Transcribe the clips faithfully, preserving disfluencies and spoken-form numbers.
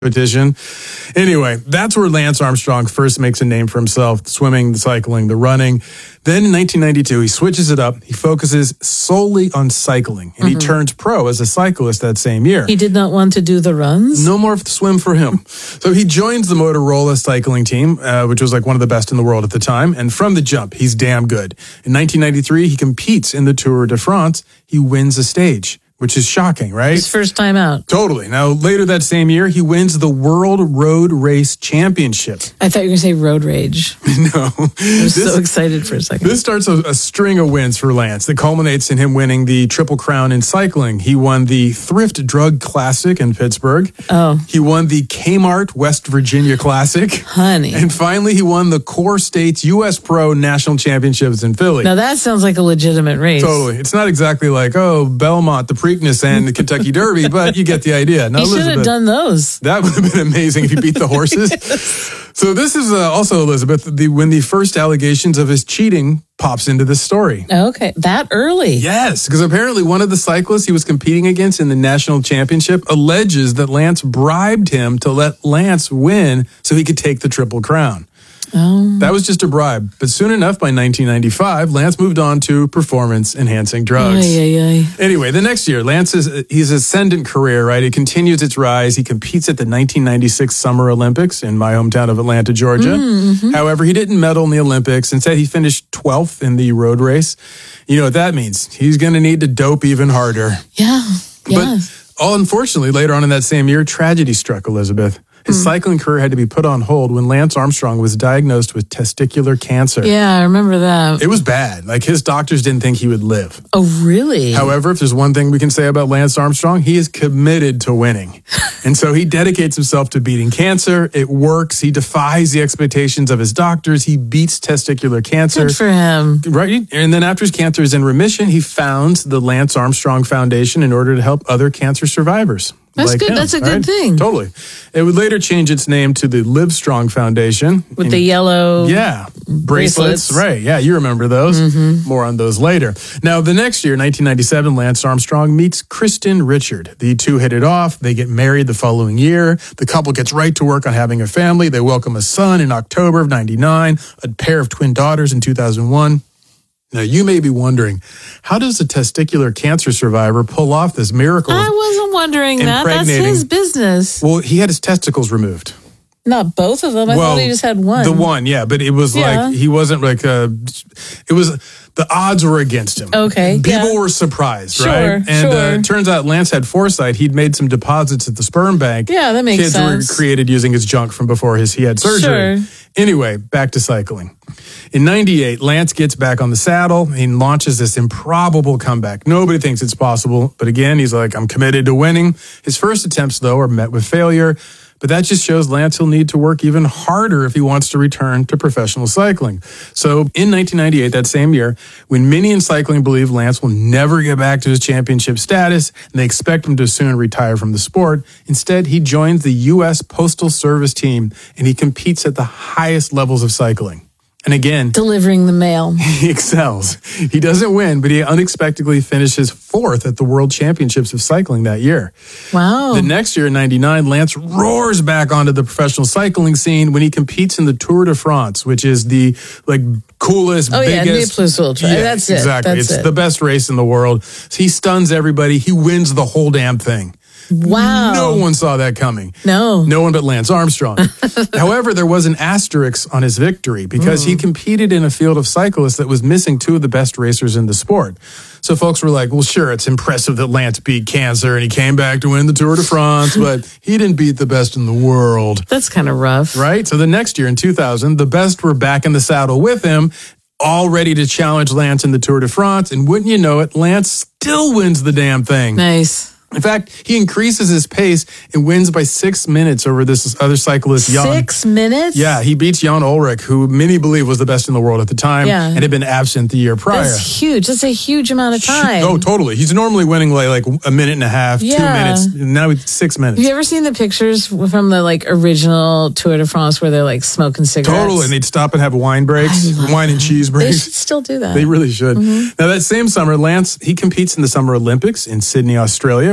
competition. Anyway, that's where Lance Armstrong first makes a name for himself, the swimming, the cycling, the running. Then in nineteen ninety-two, he switches it up. He focuses solely on cycling, and mm-hmm. he turns pro as a cyclist that same year. He did not want to do the runs? No more swim for him. So he joins the Motorola cycling team, uh, which was like one of the best in the world at the time. And from the jump, he's damn good. In nineteen ninety-three, he competes in the Tour de France. He wins a stage, which is shocking, right? His first time out. Totally. Now, later that same year, he wins the World Road Race Championship. I thought you were going to say road rage. No. I was this, so excited for a second. This starts a, a string of wins for Lance that culminates in him winning the Triple Crown in cycling. He won the Thrift Drug Classic in Pittsburgh. Oh. He won the Kmart West Virginia Classic. Honey. And finally, he won the Core States U S Pro National Championships in Philly. Now, that sounds like a legitimate race. Totally. It's not exactly like, oh, Belmont, the Preakness, and the Kentucky Derby, but you get the idea. Now, he should have done those. That would have been amazing if he beat the horses. Yes. So this is uh, also, Elizabeth, the, when the first allegations of his cheating pops into this story. Okay, that early? Yes, because apparently one of the cyclists he was competing against in the national championship alleges that Lance bribed him to let Lance win so he could take the Triple Crown. Oh. That was just a bribe. But soon enough, by nineteen ninety-five, Lance moved on to performance-enhancing drugs. Ay, ay, ay. Anyway, the next year, Lance's his ascendant career, right? It continues its rise. He competes at the nineteen ninety-six Summer Olympics in my hometown of Atlanta, Georgia. Mm-hmm. However, he didn't medal in the Olympics. Instead, he finished twelfth in the road race. You know what that means? He's going to need to dope even harder. Yeah. Yeah. But oh, unfortunately, later on in that same year, tragedy struck Elizabeth. His mm. cycling career had to be put on hold when Lance Armstrong was diagnosed with testicular cancer. Yeah, I remember that. It was bad. Like, his doctors didn't think he would live. Oh, really? However, if there's one thing we can say about Lance Armstrong, he is committed to winning. And so he dedicates himself to beating cancer. It works. He defies the expectations of his doctors. He beats testicular cancer. Good for him. Right? And then after his cancer is in remission, he founds the Lance Armstrong Foundation in order to help other cancer survivors. That's like good. him, That's a good right? thing. Totally. It would later change its name to the Livestrong Foundation. With and, the yellow yeah, bracelets. bracelets. Right. Yeah, you remember those. Mm-hmm. More on those later. Now, the next year, nineteen ninety-seven, Lance Armstrong meets Kristen Richard. The two hit it off. They get married the following year. The couple gets right to work on having a family. They welcome a son in October of ninety-nine, a pair of twin daughters in two thousand one. Now, you may be wondering, how does a testicular cancer survivor pull off this miracle? I wasn't wondering that. That's his business. Well, he had his testicles removed. Not both of them. I well, thought he just had one. The one, yeah. But it was yeah. like, he wasn't like a, it was, the odds were against him. Okay. People yeah. were surprised, sure, right? And sure. uh, it turns out Lance had foresight. He'd made some deposits at the sperm bank. Yeah, that makes Kids sense. Kids were created using his junk from before his he had surgery. Sure. Anyway, back to cycling. In ninety-eight, Lance gets back on the saddle and launches this improbable comeback. Nobody thinks it's possible, but again, he's like, I'm committed to winning. His first attempts, though, are met with failure, but that just shows Lance will need to work even harder if he wants to return to professional cycling. So in nineteen ninety-eight, that same year, when many in cycling believe Lance will never get back to his championship status and they expect him to soon retire from the sport, instead he joins the U S Postal Service team and he competes at the highest levels of cycling. And again, delivering the mail. He excels. He doesn't win, but he unexpectedly finishes fourth at the World Championships of Cycling that year. Wow. The next year, in ninety-nine, Lance roars back onto the professional cycling scene when he competes in the Tour de France, which is the like coolest, oh, biggest. Oh, yeah, plus ultra. Yeah, That's it. Exactly. That's it's it. the best race in the world. He stuns everybody. He wins the whole damn thing. Wow. No one saw that coming. No. No one but Lance Armstrong. However, there was an asterisk on his victory because mm. he competed in a field of cyclists that was missing two of the best racers in the sport. So folks were like, well, sure, it's impressive that Lance beat cancer and he came back to win the Tour de France, but he didn't beat the best in the world. That's kind of rough. Right? So the next year in two thousand, the best were back in the saddle with him, all ready to challenge Lance in the Tour de France. And wouldn't you know it, Lance still wins the damn thing. Nice. In fact, he increases his pace and wins by six minutes over this other cyclist, Jan. Six minutes? Yeah, he beats Jan Ullrich, who many believe was the best in the world at the time yeah. and had been absent the year prior. That's huge. That's a huge amount of time. Oh, totally. He's normally winning like, like a minute and a half, yeah. two minutes. Now it's six minutes. Have you ever seen the pictures from the like original Tour de France where they're like smoking cigarettes? Totally. And they'd stop and have wine breaks, wine and cheese breaks. They should still do that. They really should. Mm-hmm. Now, that same summer, Lance, he competes in the Summer Olympics in Sydney, Australia,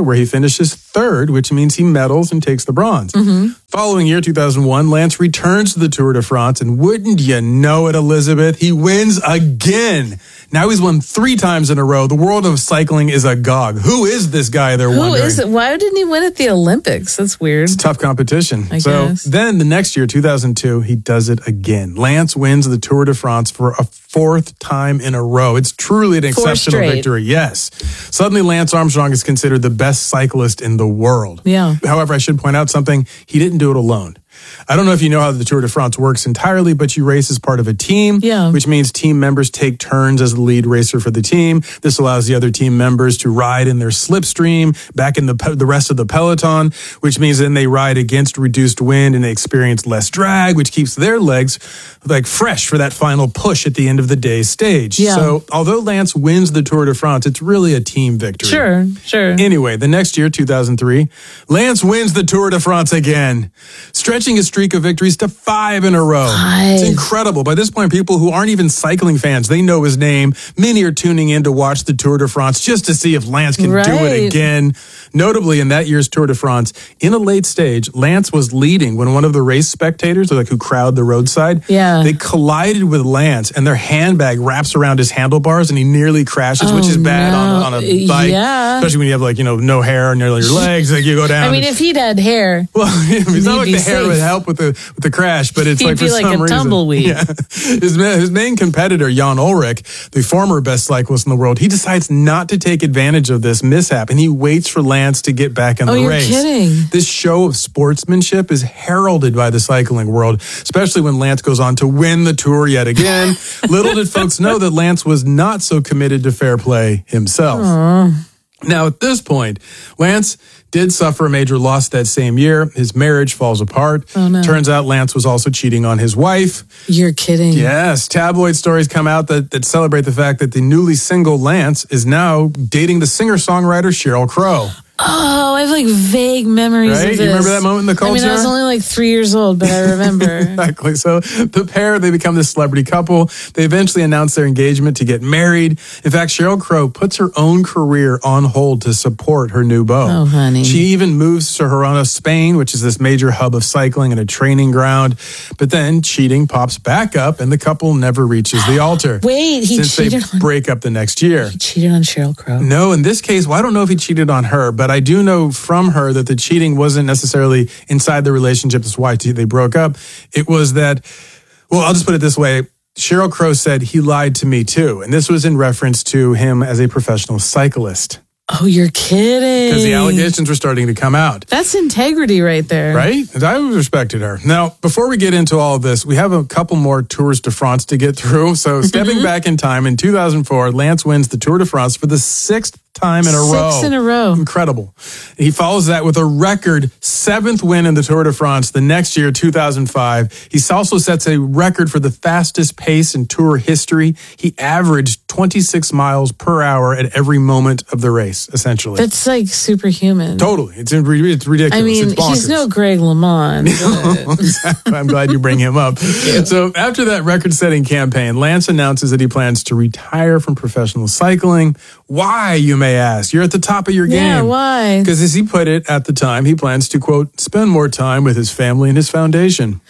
where he finishes third, which means he medals and takes the bronze. Mm-hmm. Following year, two thousand one, Lance returns to the Tour de France, and wouldn't you know it, Elizabeth, he wins again. Now he's won three times in a row. The world of cycling is agog. Who is this guy, they're Who wondering? Who is it? Why didn't he win at the Olympics? That's weird. It's tough competition. I so guess. Then the next year, two thousand two, he does it again. Lance wins the Tour de France for a fourth time in a row. It's truly an Four exceptional straight. victory. Yes. Suddenly, Lance Armstrong is considered the best cyclist in the world. Yeah. However, I should point out something. He didn't do it alone. I don't know if you know how the Tour de France works entirely, but you race as part of a team, Yeah. which means team members take turns as the lead racer for the team. This allows the other team members to ride in their slipstream back in the pe- the rest of the peloton, which means then they ride against reduced wind and they experience less drag, which keeps their legs like fresh for that final push at the end of the day's stage. Yeah. So although Lance wins the Tour de France, it's really a team victory. Sure, sure. Anyway, the next year, two thousand three, Lance wins the Tour de France again, stretching his streak of victories to five in a row. Five. It's incredible. By this point, people who aren't even cycling fans, they know his name. Many are tuning in to watch the Tour de France just to see if Lance can do Right. it again. Notably, in that year's Tour de France, in a late stage, Lance was leading when one of the race spectators, like who crowd the roadside, Yeah. they collided with Lance and their handbag wraps around his handlebars and he nearly crashes, Oh, which is bad no. on, on a bike. Yeah. Especially when you have like, you know, no hair near your legs, like you go down. I mean, if he'd had hair, well, it's he'd not like be the hair safe. would help with the with the crash, but it's He'd like for be like some a reason. tumbleweed. Yeah. His, ma- his main competitor, Jan Ulrich, the former best cyclist in the world, he decides not to take advantage of this mishap and he waits for Lance to get back in Oh, the you're race. kidding. This show of sportsmanship is heralded by the cycling world, especially when Lance goes on to win the Tour yet again. Little did folks know that Lance was not so committed to fair play himself. Aww. Now, at this point, Lance did suffer a major loss that same year. His marriage falls apart. Oh, no. Turns out Lance was also cheating on his wife. You're kidding. Yes, tabloid stories come out that, that celebrate the fact that the newly single Lance is now dating the singer-songwriter Sheryl Crow. Oh, I have like vague memories Right? of You this. remember that moment in the culture? I mean, I was only like three years old, but I remember. Exactly. So the pair, they become this celebrity couple. They eventually announce their engagement to get married. In fact, Sheryl Crow puts her own career on hold to support her new beau. Oh, honey. She even moves to Girona, Spain, which is this major hub of cycling and a training ground. But then cheating pops back up and the couple never reaches the altar. Wait, he since cheated they on break up the next year. he cheated on Sheryl Crow. No, in this case, well, I don't know if he cheated on her, but I do know from her that the cheating wasn't necessarily inside the relationship. That's why they broke up. It was that, well, I'll just put it this way. Sheryl Crow said he lied to me too. And this was in reference to him as a professional cyclist Oh, you're kidding. because the allegations were starting to come out. That's integrity right there. Right? And I respected her. Now, before we get into all of this, we have a couple more Tours de France to get through. So stepping back in time, in two thousand four, Lance wins the Tour de France for the sixth time in a row. Six in a row. Incredible. He follows that with a record seventh win in the Tour de France the next year, two thousand five. He also sets a record for the fastest pace in Tour history. He averaged twenty-six miles per hour at every moment of the race, essentially. That's like superhuman. Totally. It's, it's ridiculous. I mean, it's bonkers. he's no Greg LeMond. but- Exactly. I'm glad you bring him up. So after that record-setting campaign, Lance announces that he plans to retire from professional cycling. Why, you may ask? You're at the top of your game. Yeah, why? Because as he put it at the time, he plans to, quote, spend more time with his family and his foundation.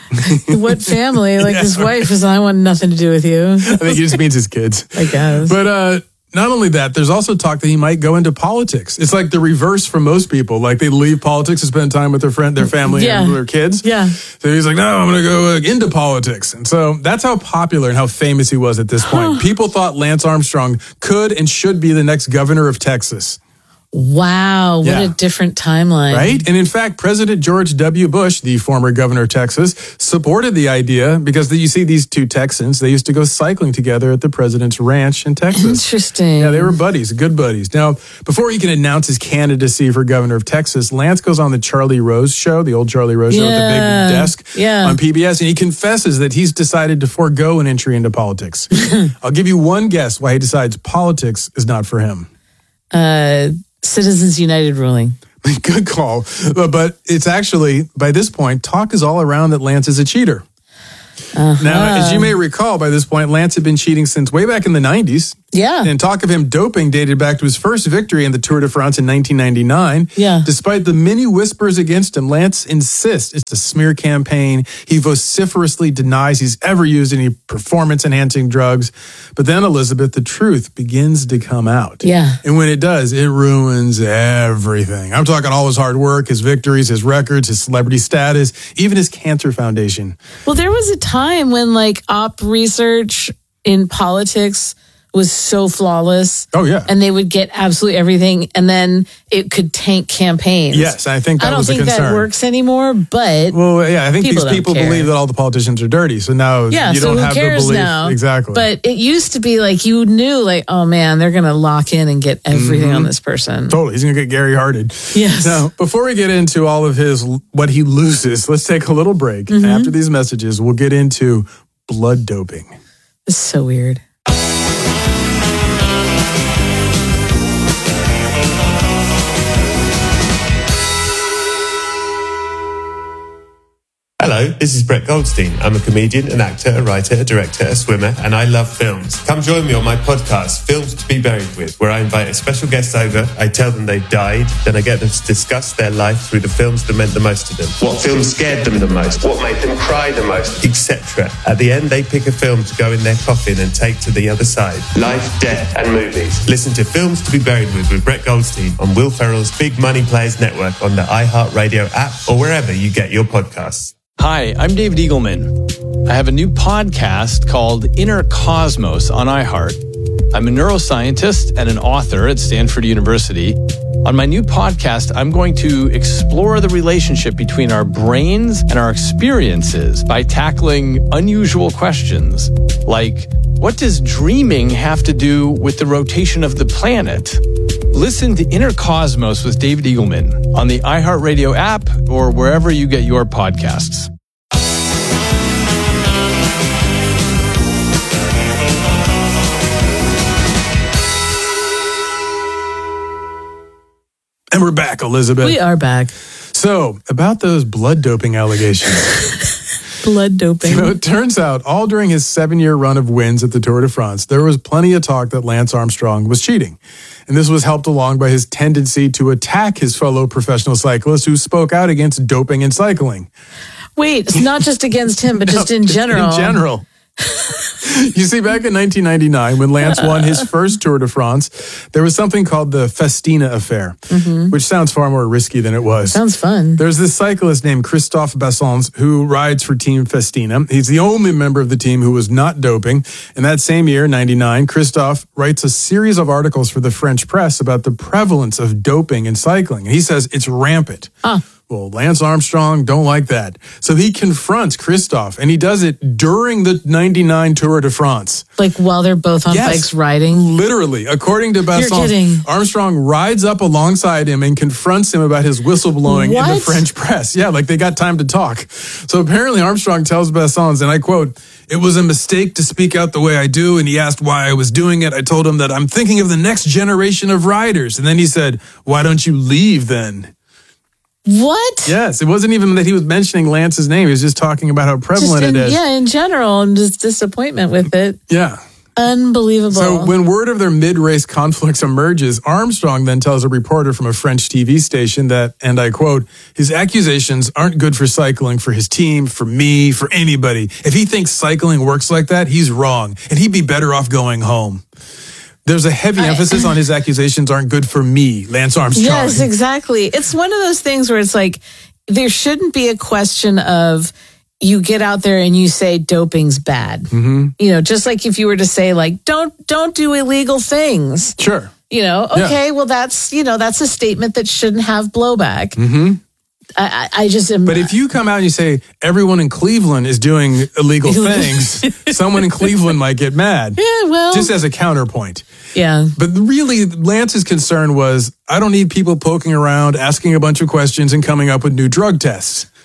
What family? Like Yeah, his right. wife is, I want nothing to do with you. I think he just means his kids. I guess. But uh, not only that, there's also talk that he might go into politics. It's like the reverse for most people. Like they leave politics to spend time with their friend, their family, Yeah. and their kids. Yeah. So he's like, no, I'm going to go uh, into politics. And so that's how popular and how famous he was at this point. People thought Lance Armstrong could and should be the next governor of Texas. Wow, what Yeah. a different timeline. Right? And in fact, President George W. Bush, the former governor of Texas, supported the idea because you see these two Texans, they used to go cycling together at the president's ranch in Texas. Interesting. Yeah, they were buddies, good buddies. Now, before he can announce his candidacy for governor of Texas, Lance goes on the Charlie Rose show, the old Charlie Rose show with the Yeah. big desk Yeah. on P B S, and he confesses that he's decided to forego an entry into politics. I'll give you one guess why he decides politics is not for him. Uh, Citizens United ruling. Good call. But, but it's actually, by this point, talk is all around that Lance is a cheater. Uh-huh. Now, as you may recall, by this point, Lance had been cheating since way back in the nineties. Yeah. And talk of him doping dated back to his first victory in the Tour de France in nineteen ninety-nine. Yeah. Despite the many whispers against him, Lance insists it's a smear campaign. He vociferously denies he's ever used any performance-enhancing drugs. But then, Elizabeth, the truth begins to come out. Yeah. And when it does, it ruins everything. I'm talking all his hard work, his victories, his records, his celebrity status, even his cancer foundation. Well, there was a time when like op research in politics was so flawless. Oh, yeah. And they would get absolutely everything, and then it could tank campaigns. Yes, I think that I don't was a think concern. that works anymore, but Well, yeah, I think people these people don't care. believe that all the politicians are dirty. So now yeah, you so don't who have cares the belief. now? Exactly. But it used to be like you knew, like, oh man, they're going to lock in and get everything Mm-hmm. on this person. Totally. He's going to get Gary Harded. Yes. Now, before we get into all of his, what he loses, let's take a little break. Mm-hmm. After these messages, we'll get into blood doping. It's so weird. Hello, this is Brett Goldstein. I'm a comedian, an actor, a writer, a director, a swimmer, and I love films. Come join me on my podcast, Films to be Buried With, where I invite a special guest over, I tell them they've died, then I get them to discuss their life through the films that meant the most to them. What films scared them the most, what made them cry the most, et cetera. At the end, they pick a film to go in their coffin and take to the other side. Life, death, and movies. Listen to Films to be Buried With with Brett Goldstein on Will Ferrell's Big Money Players Network on the iHeartRadio app or wherever you get your podcasts. Hi, I'm David Eagleman. I have a new podcast called Inner Cosmos on iHeart. I'm a neuroscientist and an author at Stanford University. On my new podcast, I'm going to explore the relationship between our brains and our experiences by tackling unusual questions like, what does dreaming have to do with the rotation of the planet? Listen to Inner Cosmos with David Eagleman on the iHeartRadio app or wherever you get your podcasts. And we're back, Elizabeth. We are back. So, about those blood doping allegations. Blood doping. You know, it turns out all during his seven-year run of wins at the Tour de France, there was plenty of talk that Lance Armstrong was cheating. And this was helped along by his tendency to attack his fellow professional cyclists who spoke out against doping in cycling. Wait, it's not just against him, but just in general. In general. You see, back in nineteen ninety-nine, when Lance won his first Tour de France, there was something called the Festina Affair, mm-hmm. which sounds far more risky than it was. Sounds fun. There's this cyclist named Christophe Bassons who rides for Team Festina. He's the only member of the team who was not doping. And that same year, ninety-nine, Christophe writes a series of articles for the French press about the prevalence of doping in cycling. And he says it's rampant. Huh. Well, Lance Armstrong don't like that. So he confronts Christophe, and he does it during the ninety-nine Tour de France. Like while they're both on Yes. bikes riding? Literally. According to You're Bassons, kidding. Armstrong rides up alongside him and confronts him about his whistleblowing in the What? French press. Yeah, like they got time to talk. So apparently Armstrong tells Bassons, and I quote, "It was a mistake to speak out the way I do," and he asked why I was doing it. I told him that I'm thinking of the next generation of riders. And then he said, "Why don't you leave then?" What? Yes, it wasn't even that he was mentioning Lance's name. He was just talking about how Just prevalent in, it is. yeah, in general, and just disappointment with it. Yeah. Unbelievable. So when word of their mid-race conflicts emerges, Armstrong then tells a reporter from a French T V station that, and I quote, "His accusations aren't good for cycling, for his team, for me, for anybody. If he thinks cycling works like that, he's wrong, and he'd be better off going home." There's a heavy I- emphasis on his accusations aren't good for me, Lance Armstrong. Yes, exactly. It's one of those things where it's like, there shouldn't be a question of you get out there and you say doping's bad. Mm-hmm. You know, just like if you were to say like, don't, don't do illegal things. Sure. You know, Yeah. okay, well, that's, you know, that's a statement that shouldn't have blowback. Mm-hmm. I, I, I just am. But if you come out and you say everyone in Cleveland is doing illegal things, someone in Cleveland might get mad. Yeah, well. Just as a counterpoint. Yeah. But really, Lance's concern was, I don't need people poking around, asking a bunch of questions, and coming up with new drug tests.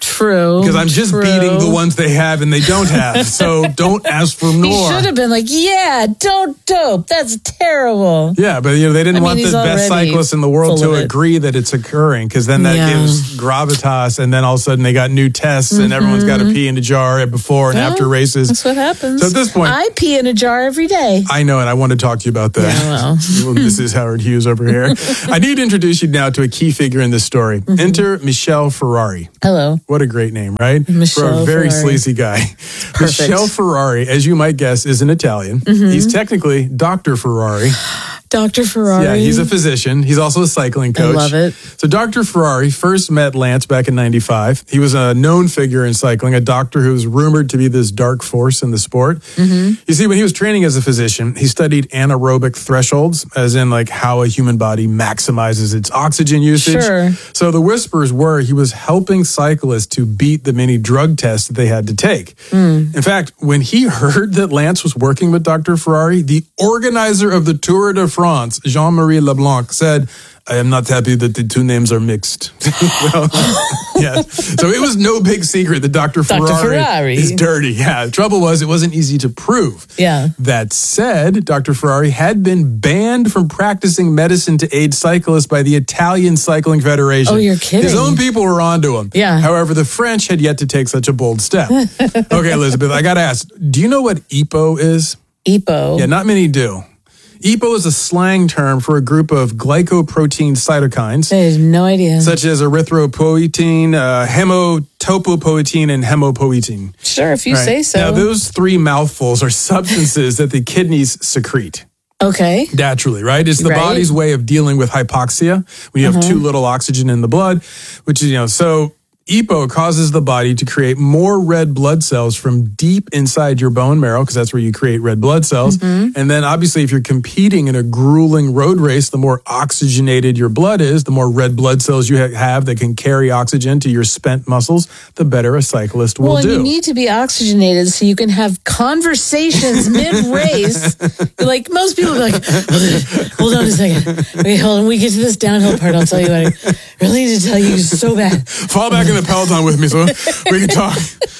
True. Because I'm just true. beating the ones they have and they don't have. So don't ask for more. He should have been like, yeah, don't dope. That's terrible. Yeah, but you know they didn't I mean, want the he's best already cyclists in the world full to of it. agree that it's occurring, because then that Yeah. gives gravitas, and then all of a sudden they got new tests, and everyone's got to pee in a jar before and Well, after races. That's what happens. So at this point, I pee in a jar every day. I know, and I want to talk to you about that. Yeah, well. Well, this is Howard Hughes over here. I need to introduce you now to a key figure in this story. Mm-hmm. Enter Michel Ferrari. Hello. What a great name, right? Michel For a very Ferrari. sleazy guy. Perfect. Michel Ferrari, as you might guess, is an Italian. Mm-hmm. He's technically Doctor Ferrari. Doctor Ferrari. Yeah, he's a physician. He's also a cycling coach. love it. So Doctor Ferrari first met Lance back in ninety-five. He was a known figure in cycling, a doctor who was rumored to be this dark force in the sport. Mm-hmm. You see, when he was training as a physician, he studied anaerobic thresholds, as in like how a human body maximizes its oxygen usage. Sure. So the whispers were he was helping cyclists to beat the many drug tests that they had to take. Mm. In fact, when he heard that Lance was working with Doctor Ferrari, the organizer of the Tour de France, Jean-Marie Leblanc, said, I am not happy that the two names are mixed. Well, yeah. So it was no big secret that Doctor Ferrari, Ferrari. is dirty. Yeah. The trouble was it wasn't easy to prove. Yeah. That said, Doctor Ferrari had been banned from practicing medicine to aid cyclists by the Italian Cycling Federation. Oh, you're kidding. His own people were onto him. Yeah. However, the French had yet to take such a bold step. Okay, Elizabeth, I got to ask, do you know what E P O is? E P O. Yeah, not many do. E P O is a slang term for a group of glycoprotein cytokines, I have no idea. such as erythropoietin, uh, hematopoietin, and hemopoietin. Sure, if you Right. say so. Now, those three mouthfuls are substances that the kidneys secrete okay. naturally, right? It's the Right. body's way of dealing with hypoxia when you have too little oxygen in the blood, which is, you know, so E P O causes the body to create more red blood cells from deep inside your bone marrow, because that's where you create red blood cells. And then obviously if you're competing in a grueling road race, the more oxygenated your blood is, the more red blood cells you ha- have that can carry oxygen to your spent muscles, the better a cyclist will Well, and do. you need to be oxygenated so you can have conversations mid-race. Like most people are like, hold on a second. Wait, hold on. When we get to this downhill part, I'll tell you what I really need to tell you so bad. Fall back in the Peloton with me so we can talk.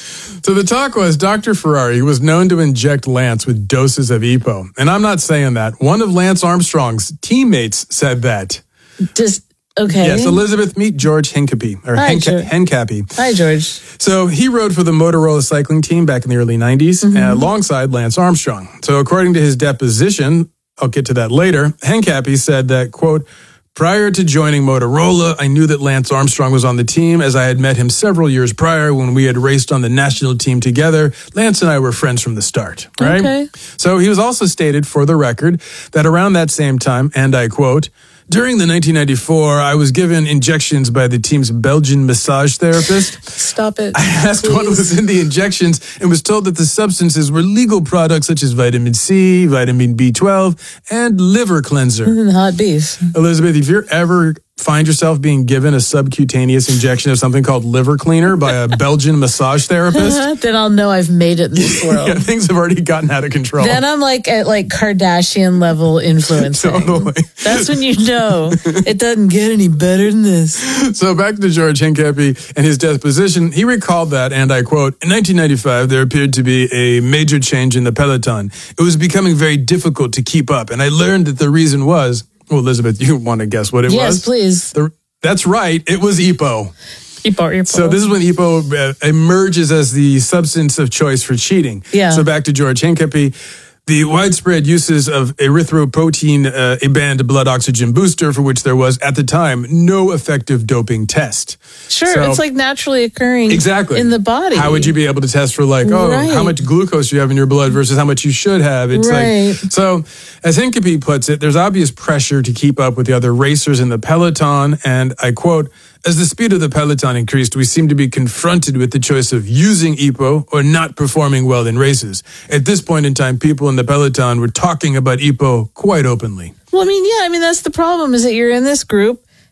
So the talk was Doctor Ferrari was known to inject Lance with doses of E P O. And I'm not saying that. One of Lance Armstrong's teammates said that. Just, okay. Yes, Elizabeth, meet George Hincapie, or Hi, Henca- George. Hencappy. Hi, George. So he rode for the Motorola cycling team back in the early nineties, Mm-hmm. uh, alongside Lance Armstrong. So according to his deposition, I'll get to that later, Hencappy said that, quote, prior to joining Motorola, I knew that Lance Armstrong was on the team, as I had met him several years prior when we had raced on the national team together. Lance and I were friends from the start, right? Okay. So he was also stated, for the record, that around that same time, and I quote, during the nineteen ninety-four, I was given injections by the team's Belgian massage therapist. Stop it. I asked please. what was in the injections and was told that the substances were legal products such as vitamin C, vitamin B twelve, and liver cleanser. And hot beef. Elizabeth, if you're ever find yourself being given a subcutaneous injection of something called liver cleaner by a Belgian massage therapist, Then I'll know I've made it in this world. yeah, things have already gotten out of control. Then I'm like at like Kardashian level influencing. Totally. That's when you know it doesn't get any better than this. So back to George Hincapie and his deposition. He recalled that, and I quote, in nineteen ninety-five, there appeared to be a major change in the peloton. It was becoming very difficult to keep up, and I learned that the reason was, well, Elizabeth, you want to guess what it Yes, was? please. The, that's right. It was E P O. E P O, E P O. So this is when E P O uh, emerges as the substance of choice for cheating. Yeah. So back to George Hincapie. The widespread uses of erythropoietin, uh, a banned blood oxygen booster, for which there was, at the time, no effective doping test. Sure, So- it's like naturally occurring Exactly. in the body. How would you be able to test for like, oh, Right. how much glucose you have in your blood versus how much you should have? It's Right. like, so as Hincapie puts it, there's obvious pressure to keep up with the other racers in the peloton. And I quote, as the speed of the peloton increased, we seemed to be confronted with the choice of using E P O or not performing well in races. At this point in time, people in the peloton were talking about E P O quite openly. Well, I mean, yeah, I mean, that's the problem is that you're in this group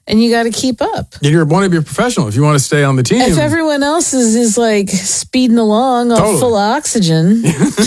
and you got to keep up. And you want to be a professional if you want to stay on the team. If everyone else is, is like speeding along all Totally. full of oxygen.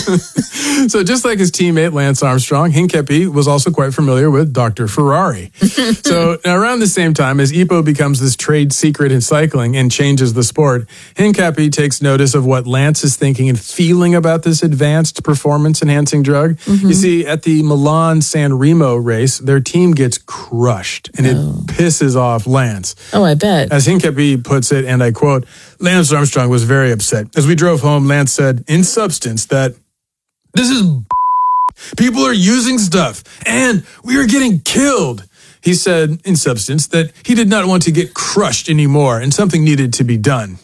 So just like his teammate Lance Armstrong, Hincapie was also quite familiar with Doctor Ferrari. So around the same time as E P O becomes this trade secret in cycling and changes the sport, Hincapie takes notice of what Lance is thinking and feeling about this advanced performance-enhancing drug. Mm-hmm. You see, at the Milan-San Remo race, their team gets crushed, and it oh. pisses off Lance. Oh, I bet. As Hincapie puts it, and I quote, Lance Armstrong was very upset. As we drove home, Lance said, in substance, that this is people are using stuff, and we are getting killed. He said, in substance, that he did not want to get crushed anymore, and something needed to be done.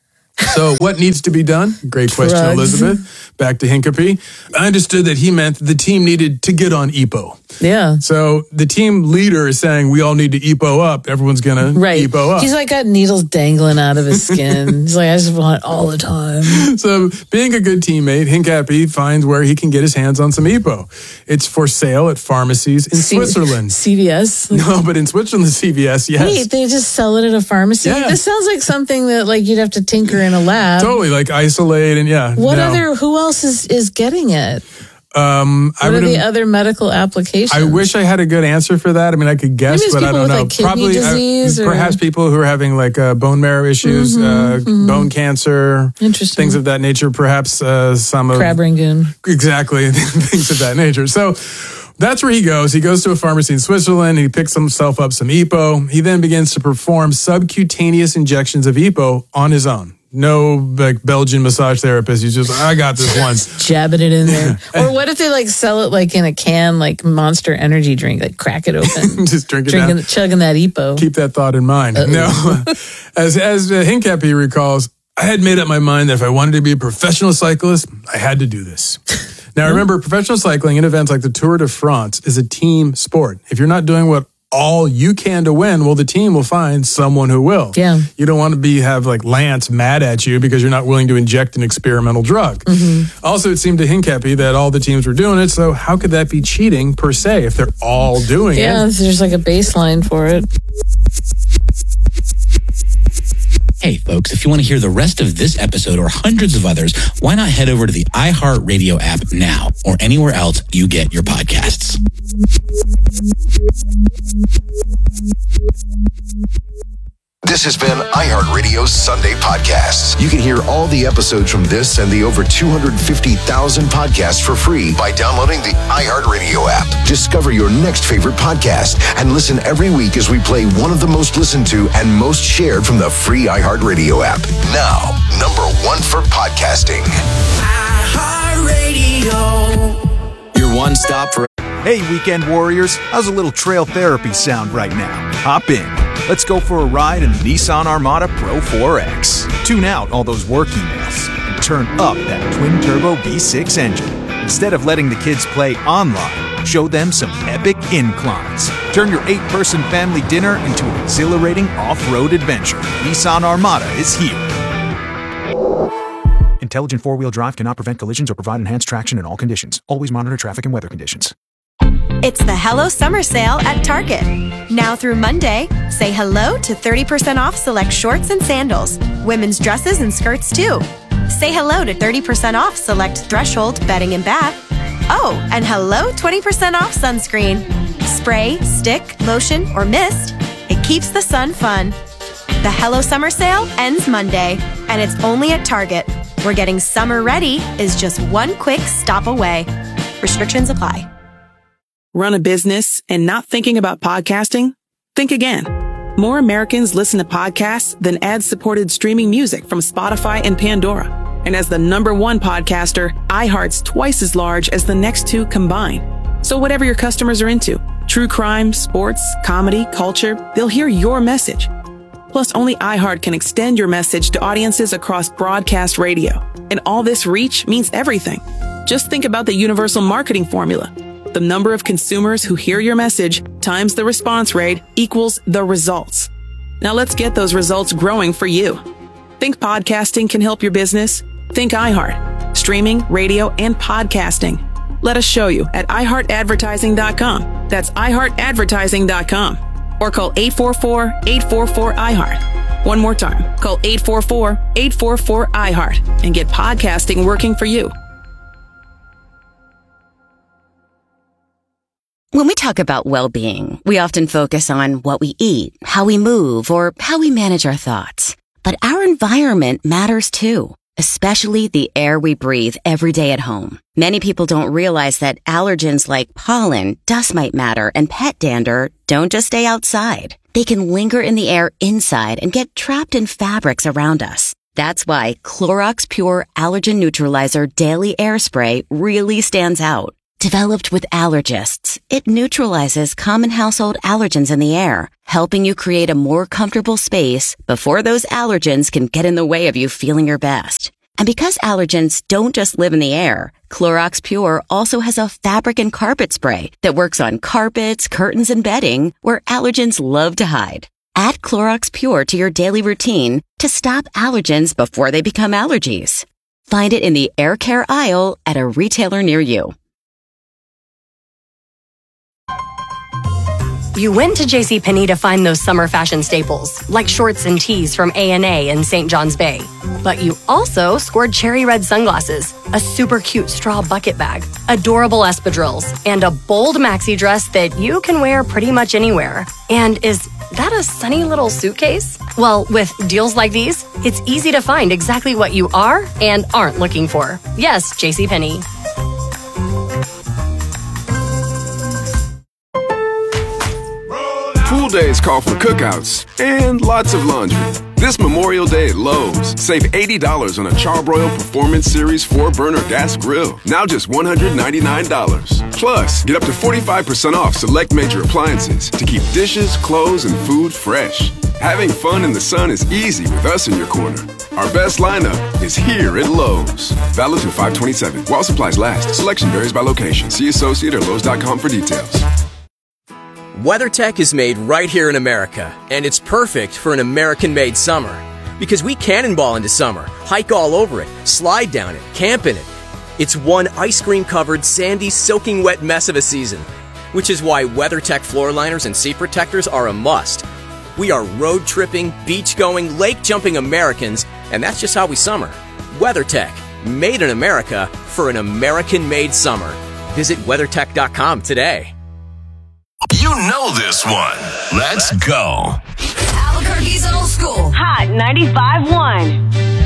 So what needs to be done? Great question, Drugs. Elizabeth. Back to Hincapie. I understood that he meant the team needed to get on E P O. Yeah. So the team leader is saying we all need to E P O up. Everyone's going to right. E P O up. He's like got needles dangling out of his skin. He's like, I just want it all the time. So being a good teammate, Hincapie finds where he can get his hands on some E P O. It's for sale at pharmacies in C- Switzerland. C V S? No, but in Switzerland, C V S, yes. Wait, they just sell it at a pharmacy? Yeah. This sounds like something that like you'd have to tinker in a lab. Totally, like isolate and yeah. What no. other, who else is, is getting it? Um, what I are the other medical applications? I wish I had a good answer for that. I mean, I could guess, but I don't with know. Like kidney Probably, disease uh, or... perhaps people who are having like uh, bone marrow issues, mm-hmm, uh, mm-hmm. bone cancer, Interesting. things of that nature. Perhaps uh, some of crab rangoon, exactly things of that nature. So. That's where he goes. He goes to a pharmacy in Switzerland. He picks himself up some E P O. He then begins to perform subcutaneous injections of E P O on his own. No like Belgian massage therapist. He's just, I got this one. Jabbing it in there. Or what if they like sell it like in a can, like Monster Energy drink, like crack it open. Just drink it Drinking, down. Chugging that E P O. Keep that thought in mind. Uh-oh. No, as, as uh, Hincapie recalls, I had made up my mind that if I wanted to be a professional cyclist, I had to do this. Now, remember, professional cycling in events like the Tour de France is a team sport. If you're not doing what all you can to win, well, the team will find someone who will. Yeah. You don't want to be have like Lance mad at you because you're not willing to inject an experimental drug. Mm-hmm. Also, it seemed to Hincapie that all the teams were doing it, so how could that be cheating per se if they're all doing yeah, it? Yeah, there's like a baseline for it. Hey, folks, if you want to hear the rest of this episode or hundreds of others, why not head over to the iHeartRadio app now or anywhere else you get your podcasts. This has been iHeartRadio's Sunday Podcasts. You can hear all the episodes from this and the over two hundred fifty thousand podcasts for free by downloading the iHeartRadio app. Discover your next favorite podcast and listen every week as we play one of the most listened to and most shared from the free iHeartRadio app. Now, number one for podcasting. iHeartRadio. Your one stop for... Hey, weekend warriors. How's a little trail therapy sound right now? Hop in. Let's go for a ride in the Nissan Armada Pro four X. Tune out all those work emails and turn up that twin-turbo V six engine. Instead of letting the kids play online, show them some epic inclines. Turn your eight-person family dinner into an exhilarating off-road adventure. Nissan Armada is here. Intelligent four-wheel drive cannot prevent collisions or provide enhanced traction in all conditions. Always monitor traffic and weather conditions. It's the Hello Summer Sale at Target. Now through Monday, say hello to thirty percent off select shorts and sandals, women's dresses and skirts too. Say hello to thirty percent off select Threshold bedding and bath. Oh, and hello twenty percent off sunscreen. Spray, stick, lotion, or mist. It keeps the sun fun. The Hello Summer Sale ends Monday, and it's only at Target, where getting summer ready is just one quick stop away. Restrictions apply. Run a business and not thinking about podcasting? Think again. More Americans listen to podcasts than ad-supported streaming music from Spotify and Pandora. And as the number one podcaster, iHeart's twice as large as the next two combined. So whatever your customers are into, true crime, sports, comedy, culture, they'll hear your message. Plus, only iHeart can extend your message to audiences across broadcast radio. And all this reach means everything. Just think about the universal marketing formula. The number of consumers who hear your message times the response rate equals the results. Now let's get those results growing for you. Think podcasting can help your business? Think iHeart. Streaming, radio, and podcasting. Let us show you at i heart advertising dot com. That's i heart advertising dot com. or call eight four four, eight four four, I heart. One more time, call eight four four, eight four four, I heart and get podcasting working for you. When we talk about well-being, we often focus on what we eat, how we move, or how we manage our thoughts. But our environment matters too, especially the air we breathe every day at home. Many people don't realize that allergens like pollen, dust mite matter, and pet dander don't just stay outside. They can linger in the air inside and get trapped in fabrics around us. That's why Clorox Pure Allergen Neutralizer Daily Air Spray really stands out. Developed with allergists, it neutralizes common household allergens in the air, helping you create a more comfortable space before those allergens can get in the way of you feeling your best. And because allergens don't just live in the air, Clorox Pure also has a fabric and carpet spray that works on carpets, curtains, and bedding where allergens love to hide. Add Clorox Pure to your daily routine to stop allergens before they become allergies. Find it in the air care aisle at a retailer near you. You went to JCPenney to find those summer fashion staples, like shorts and tees from A and A in Saint John's Bay. But you also scored cherry red sunglasses, a super cute straw bucket bag, adorable espadrilles, and a bold maxi dress that you can wear pretty much anywhere. And is that a sunny little suitcase? Well, with deals like these, it's easy to find exactly what you are and aren't looking for. Yes, JCPenney. Pool days call for cookouts and lots of laundry. This Memorial Day at Lowe's, save eighty dollars on a Charbroil Performance Series four burner gas grill, now just one hundred ninety-nine dollars. Plus, get up to forty-five percent off select major appliances to keep dishes, clothes, and food fresh. Having fun in the sun is easy with us in your corner. Our best lineup is here at Lowe's. Valid through five twenty-seven. While supplies last. Selection varies by location. See associate or Lowe's dot com for details. WeatherTech is made right here in America, and it's perfect for an American-made summer. Because we cannonball into summer, hike all over it, slide down it, camp in it. It's one ice cream-covered, sandy, soaking wet mess of a season, which is why WeatherTech floor liners and seat protectors are a must. We are road-tripping, beach-going, lake-jumping Americans, and that's just how we summer. WeatherTech, made in America for an American-made summer. Visit WeatherTech dot com today. You know this one. Let's go. Albuquerque's old school. Hot ninety-five point one.